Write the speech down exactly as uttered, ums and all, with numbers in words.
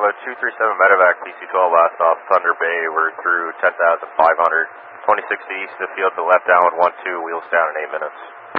Echo two three seven Medevac, P C twelve last off Thunder Bay. We're through ten thousand five hundred. twenty-six east, the field to left down one two, wheels down in eight minutes.